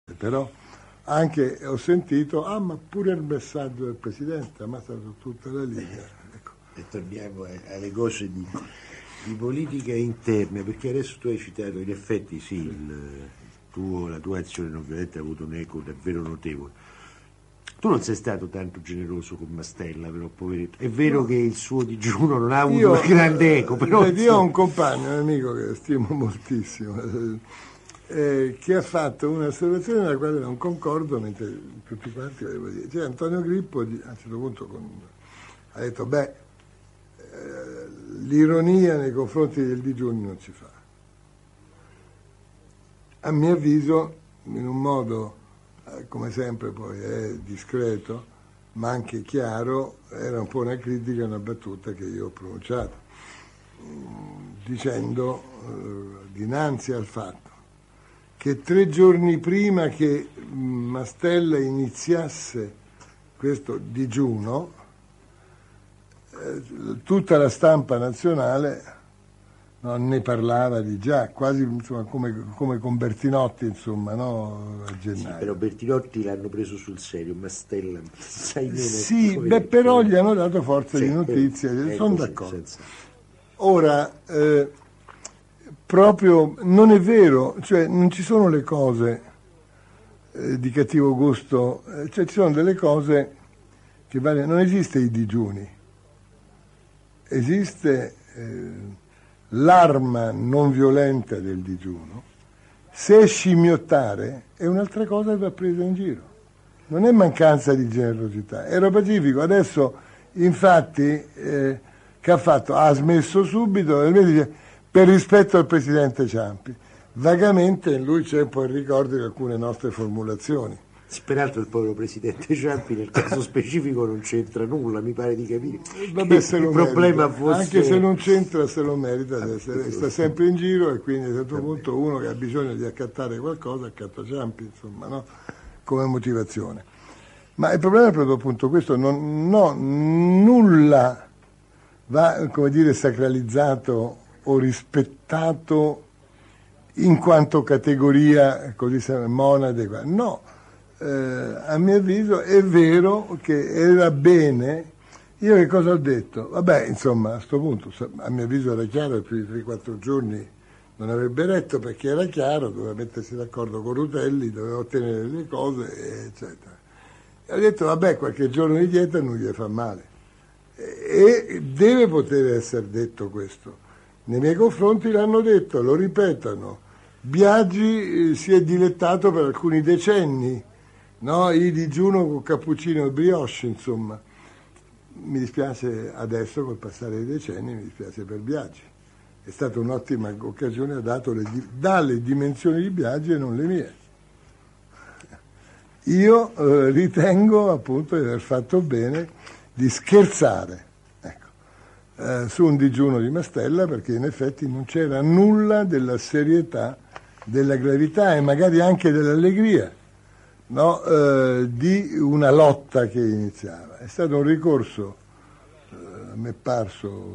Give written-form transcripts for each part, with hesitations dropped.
Però anche ho sentito, ma pure il messaggio del Presidente ha ammazzato tutta la Liga. Ecco. E torniamo alle cose di politica interna, perché adesso tu hai citato, in effetti sì, la tua azione non violenta ha avuto un eco davvero notevole. Tu non sei stato tanto generoso con Mastella, però, poveretto. È vero che il suo digiuno non ha avuto un grande eco, però... Io ho un compagno, un amico che stimo moltissimo, che ha fatto un'osservazione nella quale non concordo, mentre tutti quanti volevo dire. Cioè, Antonio Grippo, a un certo punto, ha detto, l'ironia nei confronti del digiuno non si fa. A mio avviso, in un modo... come sempre poi è discreto ma anche chiaro, era un po' una critica, una battuta che io ho pronunciato, dicendo dinanzi al fatto che 3 giorni prima che Mastella iniziasse questo digiuno, tutta la stampa nazionale ne parlava di già, quasi insomma, come con Bertinotti, insomma, no? A gennaio. Sì, però Bertinotti l'hanno preso sul serio, Mastella sai meno. Sì, però gli hanno dato forza di notizia, sono d'accordo. Senza... Ora, proprio non è vero, cioè non ci sono le cose di cattivo gusto, cioè ci sono delle cose che non esiste i digiuni, esiste... l'arma non violenta del digiuno, se è scimmiottare, è un'altra cosa che va presa in giro. Non è mancanza di generosità, era pacifico. Adesso, infatti, che ha fatto? Ha smesso subito, per rispetto al Presidente Ciampi. Vagamente in lui c'è un po' il ricordo di alcune nostre formulazioni. Peraltro il povero Presidente Ciampi nel caso specifico non c'entra nulla, mi pare di capire. Vabbè, se il lo problema merita. fosse... Anche se non c'entra, se lo merita, sta sempre in giro, e quindi a un certo punto uno che ha bisogno di accattare qualcosa accatta Ciampi, insomma, no? Come motivazione. Ma il problema è proprio appunto questo, nulla va, come dire, sacralizzato o rispettato in quanto categoria così monade, no. A mio avviso è vero che era bene. Io che cosa ho detto? Vabbè, insomma, a questo punto a mio avviso era chiaro che più di 3-4 giorni non avrebbe retto, perché era chiaro, doveva mettersi d'accordo con Rutelli, doveva ottenere le cose, eccetera. E ho detto, vabbè, qualche giorno di dieta non gli fa male, e deve poter essere detto questo. Nei miei confronti l'hanno detto, lo ripetano. Biagi si è dilettato per alcuni decenni, no? Il digiuno con cappuccino e brioche, insomma. Mi dispiace adesso, col passare dei decenni, mi dispiace per Biagi. È stata un'ottima occasione, ha dato dalle dimensioni di Biagi e non le mie. Io ritengo appunto di aver fatto bene di scherzare, ecco, su un digiuno di Mastella, perché in effetti non c'era nulla della serietà, della gravità e magari anche dell'allegria, no? Di una lotta che iniziava. È stato un ricorso, a me è parso,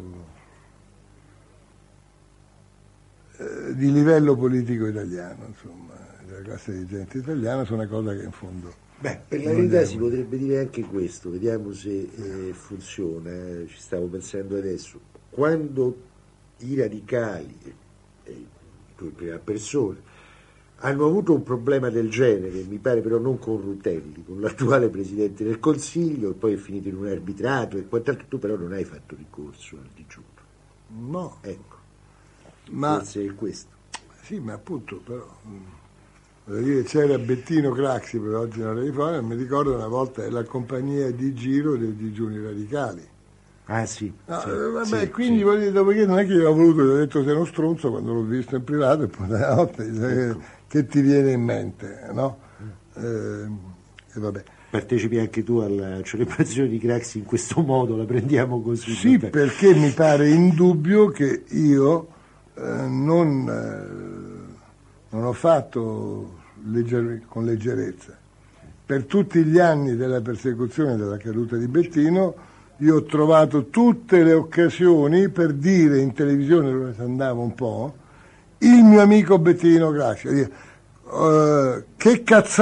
di livello politico italiano, insomma, della classe dirigente italiana, su una cosa che in fondo... Beh, per la verità si potrebbe dire anche questo, vediamo se funziona, ci stavo pensando adesso. Quando i radicali, tu in prima persona, hanno avuto un problema del genere, mi pare però non con Rutelli, con l'attuale Presidente del Consiglio, e poi è finito in un arbitrato e quant'altro, tu però non hai fatto ricorso al digiuno. No. Ecco, ma forse è questo. Sì, ma appunto, però, voglio dire, c'era Bettino Craxi, però oggi non era fuori, mi ricordo una volta la compagnia di giro dei digiuni radicali. Ah sì. No, sì vabbè, sì, quindi sì. Voglio dire, dopodiché non è che io ho voluto, gli ho detto sei uno stronzo quando l'ho visto in privato, e poi la notte Ecco. Che ti viene in mente, no? E vabbè. Partecipi anche tu alla celebrazione di Craxi in questo modo, la prendiamo così? Sì, vabbè. Perché mi pare indubbio che io non ho fatto con leggerezza. Per tutti gli anni della persecuzione della caduta di Bettino, io ho trovato tutte le occasioni per dire in televisione, dove si andava un po', il mio amico Bettino Craxi, che cazzata